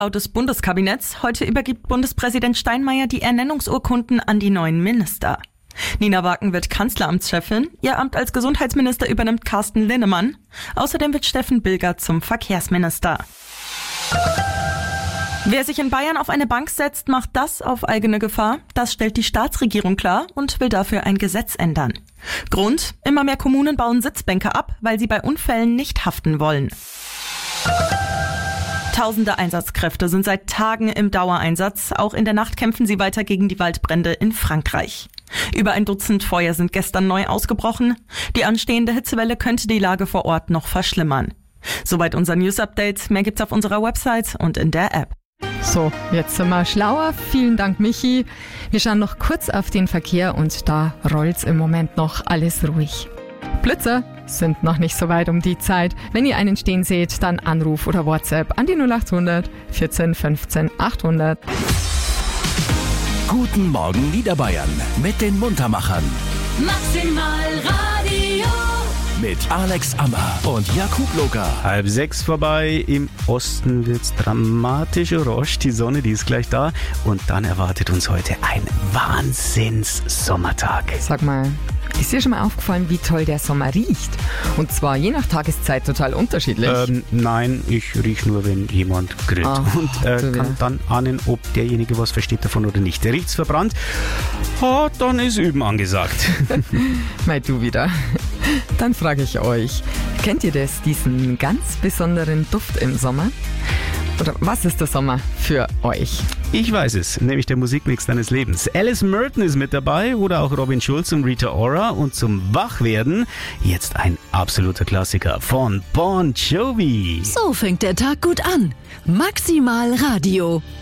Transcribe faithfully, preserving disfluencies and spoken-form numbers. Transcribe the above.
Des Bundeskabinetts. Heute übergibt Bundespräsident Steinmeier die Ernennungsurkunden an die neuen Minister. Nina Waken wird Kanzleramtschefin. Ihr Amt als Gesundheitsminister übernimmt Carsten Linnemann. Außerdem wird Steffen Bilger zum Verkehrsminister. Wer sich in Bayern auf eine Bank setzt, macht das auf eigene Gefahr. Das stellt die Staatsregierung klar und will dafür ein Gesetz ändern. Grund: immer mehr Kommunen bauen Sitzbänke ab, weil sie bei Unfällen nicht haften wollen. Tausende Einsatzkräfte sind seit Tagen im Dauereinsatz. Auch in der Nacht kämpfen sie weiter gegen die Waldbrände in Frankreich. Über ein Dutzend Feuer sind gestern neu ausgebrochen. Die anstehende Hitzewelle könnte die Lage vor Ort noch verschlimmern. Soweit unser News-Update. Mehr gibt's auf unserer Website und in der App. So, jetzt sind wir schlauer. Vielen Dank, Michi. Wir schauen noch kurz auf den Verkehr und da rollt's im Moment noch alles ruhig. Blitzer sind noch nicht so weit um die Zeit. Wenn ihr einen stehen seht, dann Anruf oder WhatsApp an die null acht hundert vierzehn fünfzehn achthundert. Guten Morgen Niederbayern mit den Muntermachern. Maximal Radio. Mit Alex Ammer und Jakub Loka. Halb sechs vorbei, im Osten wird's dramatisch orange, die Sonne, die ist gleich da. Und dann erwartet uns heute ein Wahnsinns-Sommertag. Sag mal, ist dir schon mal aufgefallen, wie toll der Sommer riecht? Und zwar je nach Tageszeit total unterschiedlich. Ähm, nein, ich riech nur, wenn jemand grillt. Ah, und äh, du, kann ja. dann ahnen, ob derjenige was versteht davon oder nicht. Der riecht's verbrannt, ah, dann ist Üben angesagt. Mal du wieder. Dann frage ich euch, kennt ihr das, diesen ganz besonderen Duft im Sommer? Oder was ist der Sommer für euch? Ich weiß es, nämlich der Musikmix deines Lebens. Alice Merton ist mit dabei oder auch Robin Schulz und Rita Ora. Und zum Wachwerden jetzt ein absoluter Klassiker von Bon Jovi. So fängt der Tag gut an. Maximal Radio.